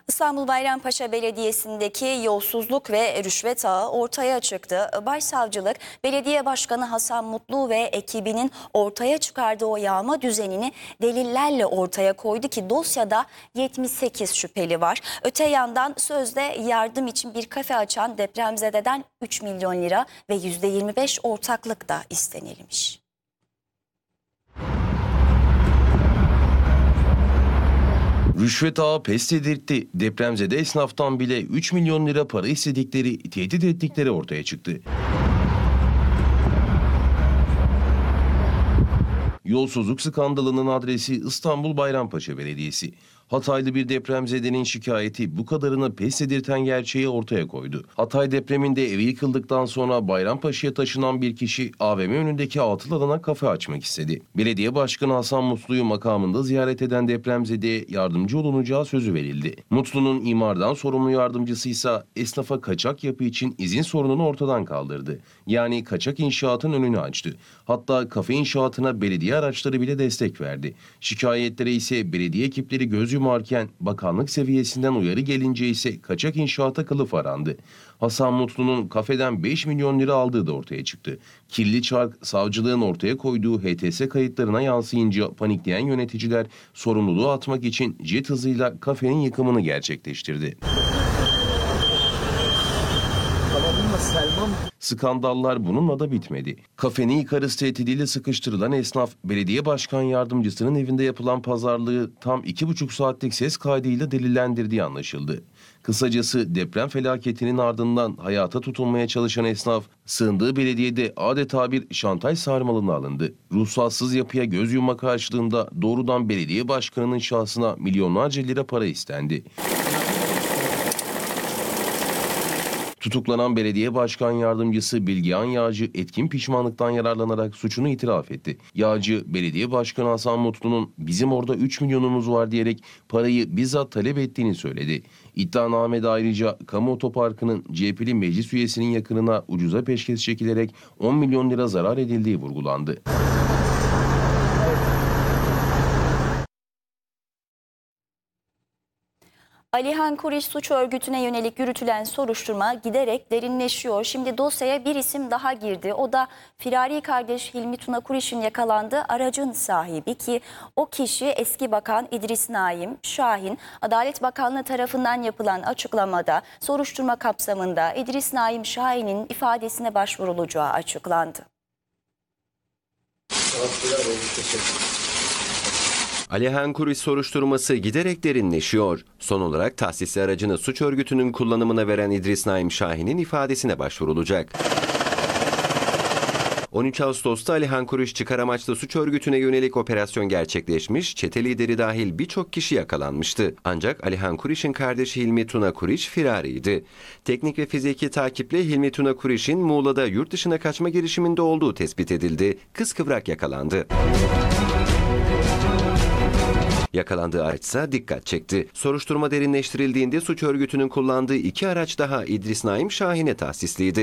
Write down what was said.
İstanbul Bayrampaşa Belediyesi'ndeki yolsuzluk ve rüşvet ağı ortaya çıktı. Başsavcılık, Belediye Başkanı Hasan Mutlu ve ekibinin ortaya çıkardığı o yağma düzenini delillerle ortaya koydu ki dosyada 78 şüpheli var. Öte yandan sözde yardım için bir kafe açan depremzededen 3 milyon lira ve %25 ortaklık da istenilmiş. Rüşvet ağı pes dedirtti. Depremzede esnaftan bile 3 milyon lira para istedikleri, tehdit ettikleri ortaya çıktı. Yolsuzluk skandalının adresi İstanbul Bayrampaşa Belediyesi. Hataylı bir depremzedenin şikayeti bu kadarını pes dedirten gerçeği ortaya koydu. Hatay depreminde evi yıkıldıktan sonra Bayrampaşa'ya taşınan bir kişi AVM önündeki atıl alana kafe açmak istedi. Belediye Başkanı Hasan Mutlu'yu makamında ziyaret eden depremzedeye yardımcı olunacağı sözü verildi. Mutlu'nun imardan sorumlu yardımcısı ise esnafa kaçak yapı için izin sorununu ortadan kaldırdı. Yani kaçak inşaatın önünü açtı. Hatta kafe inşaatına belediye araçları bile destek verdi. Şikayetlere ise belediye ekipleri göz yumarken bakanlık seviyesinden uyarı gelince ise kaçak inşaata kılıf arandı. Hasan Mutlu'nun kafeden 5 milyon lira aldığı da ortaya çıktı. Kirli çark savcılığın ortaya koyduğu HTS kayıtlarına yansıyınca panikleyen yöneticiler sorumluluğu atmak için jet hızıyla kafenin yıkımını gerçekleştirdi. Skandallar bununla da bitmedi. Kafeni yıkarız tehdidiyle sıkıştırılan esnaf, belediye başkan yardımcısının evinde yapılan pazarlığı tam 2,5 saatlik ses kaydıyla delillendirdiği anlaşıldı. Kısacası deprem felaketinin ardından hayata tutunmaya çalışan esnaf, sığındığı belediyede adeta bir şantaj sarmalına alındı. Ruhsatsız yapıya göz yumma karşılığında doğrudan belediye başkanının şahsına milyonlarca lira para istendi. Tutuklanan belediye başkan yardımcısı Bilgehan Yağcı etkin pişmanlıktan yararlanarak suçunu itiraf etti. Yağcı, belediye başkanı Hasan Mutlu'nun bizim orada 3 milyonumuz var diyerek parayı bizzat talep ettiğini söyledi. İddianamede ayrıca kamu otoparkının CHP'li meclis üyesinin yakınına ucuza peşkeş çekilerek 10 milyon lira zarar edildiği vurgulandı. Alihan Kuriş suç örgütüne yönelik yürütülen soruşturma giderek derinleşiyor. Şimdi dosyaya bir isim daha girdi. O da firari kardeş Hilmi Tuna Kuriş'in yakalandığı aracın sahibi ki o kişi eski bakan İdris Naim Şahin. Adalet Bakanlığı tarafından yapılan açıklamada soruşturma kapsamında İdris Naim Şahin'in ifadesine başvurulacağı açıklandı. Alihan Kuriş soruşturması giderek derinleşiyor. Son olarak tahsisli aracını suç örgütünün kullanımına veren İdris Naim Şahin'in ifadesine başvurulacak. 13 Ağustos'ta Alihan Kuriş çıkar amaçlı suç örgütüne yönelik operasyon gerçekleşmiş, çete lideri dahil birçok kişi yakalanmıştı. Ancak Alihan Kuriş'in kardeşi Hilmi Tuna Kuriş firariydi. Teknik ve fiziki takiple Hilmi Tuna Kuriş'in Muğla'da yurt dışına kaçma girişiminde olduğu tespit edildi. Kıskıvrak yakalandı. Yakalandığı araçsa dikkat çekti. Soruşturma derinleştirildiğinde suç örgütünün kullandığı 2 araç daha İdris Naim Şahin'e tahsisliydi.